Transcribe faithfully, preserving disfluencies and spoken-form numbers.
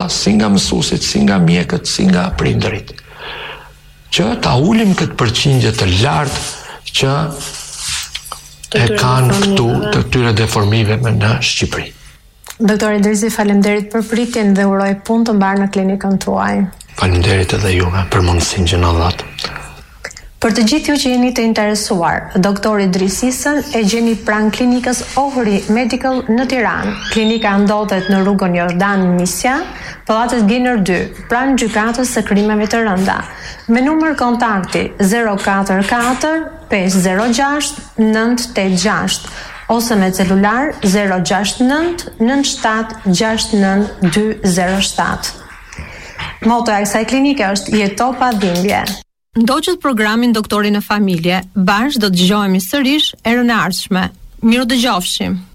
si nga mësuesit, si nga mjekët, si nga prindërit. Që ta ulim këtë përqindje të lartë që e kanë këtu të këtyre deformimeve në Shqipëri. Doktor Idrisi, faleminderit për pritjen dhe uroj punë të mbarë në klinikën tuaj. Faleminderit edhe juve për mundësinë që na dhat. Për të gjithë ju që jeni të interesuar, doktor Idrisisën e gjeni pranë klinikës Ohri Medical në Tiranë. Klinika ndodhet në rrugën Jordan Misja, pallatet Giner dy, pranë gjykatës së krimeve të rënda. Me numër kontakti zero katër katër pesë zero gjashtë nëntë tetë gjashtë ose me celular zero gjashtë nëntë nëntë shtatë gjashtë nëntë dy zero shtatë. Motoja e kësaj klinike është jeto pa dhimbje. Ndoqët programin Doktori në Familje, bashkë do të dëgjohemi sërish erën e ardhshme. Miru dëgjofshim.